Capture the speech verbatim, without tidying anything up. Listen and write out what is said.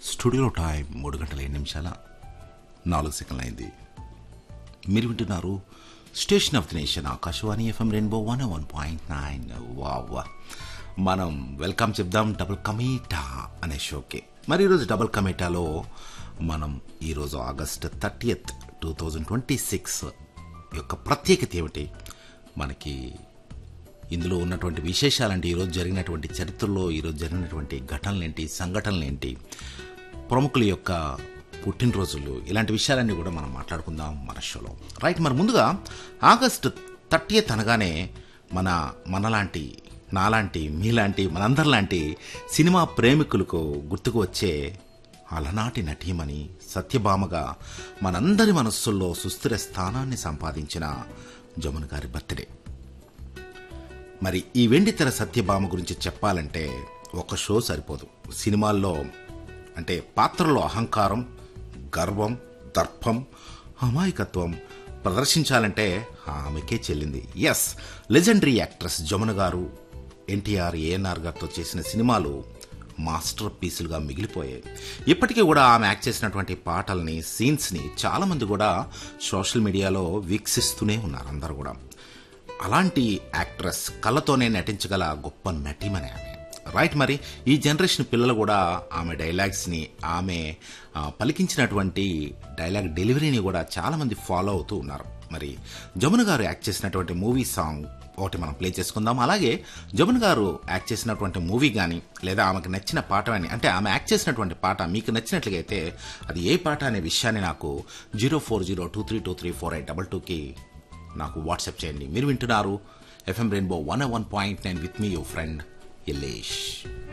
స్టూడియోలో టైం మూడు గంటల ఏడు నిమిషాల నాలుగు సెకండ్లు అయింది. మీరు వింటున్నారు station of the nation Akashvani FM rainbow one one point nine. Wow, మనం వెల్కమ్ చెప్దాం డబుల్ కమీటా అనే షోకి. మరి ఈరోజు డబుల్ కమీటాలో మనం ఈరోజు August thirtieth two thousand twenty six యొక్క ప్రత్యేకత ఏమిటి, మనకి ఇందులో ఉన్నటువంటి విశేషాలంటే ఈరోజు జరిగినటువంటి చరిత్రలో ఈరోజు జరిగినటువంటి ఘటనలేంటి, సంఘటనలేంటి, ప్రముఖుల యొక్క పుట్టినరోజులు, ఇలాంటి విషయాలన్నీ కూడా మనం మాట్లాడుకుందాం మన షోలో. రైట్, మరి ముందుగా ఆగస్టు థర్టీయత్ అనగానే మన మనలాంటి, నాలాంటి, మీలాంటి, మనందరిలాంటి సినిమా ప్రేమికులకు గుర్తుకు వచ్చే అలనాటి నటీమణి సత్యభామగా మనందరి మనస్సుల్లో సుస్థిర స్థానాన్ని సంపాదించిన జమున గారి బర్త్డే. మరి ఈ వెండితెర సత్యభామ గురించి చెప్పాలంటే ఒక షో సరిపోదు. సినిమాల్లో అంటే పాత్రలో అహంకారం, గర్వం, దర్పం, అమాయకత్వం ప్రదర్శించాలంటే ఆమెకే చెల్లింది. ఎస్, లెజెండరీ యాక్ట్రెస్ జమున గారు ఎన్టీఆర్, ఏఎన్ఆర్ గారితో చేసిన సినిమాలు మాస్టర్ పీసులుగా మిగిలిపోయాయి. ఇప్పటికీ కూడా ఆమె యాక్ట్ చేసినటువంటి పాటల్ని, సీన్స్ని చాలామంది కూడా సోషల్ మీడియాలో వీక్షిస్తూనే ఉన్నారు అందరూ కూడా. అలాంటి యాక్ట్రెస్, కళ్ళతోనే నటించగల గొప్ప నటీమణి ఆమె. రైట్, మరి ఈ జనరేషన్ పిల్లలు కూడా ఆమె డైలాగ్స్ని, ఆమె పలికించినటువంటి డైలాగ్ డెలివరీని కూడా చాలామంది ఫాలో అవుతూ ఉన్నారు. మరి జమున గారు యాక్ట్ చేసినటువంటి మూవీ సాంగ్ ఒకటి మనం ప్లే చేసుకుందాం. అలాగే జమున గారు యాక్ట్ చేసినటువంటి మూవీ కానీ, లేదా ఆమెకు నచ్చిన పాట అని, అంటే ఆమె యాక్ట్ చేసినటువంటి పాట మీకు నచ్చినట్లయితే అది ఏ పాట అనే విషయాన్ని నాకు zero four zero two three two three four eight double టూకి నాకు వాట్సాప్ చేయండి. మీరు వింటున్నారు FM rainbow one one point nine with me your friend Yellesh.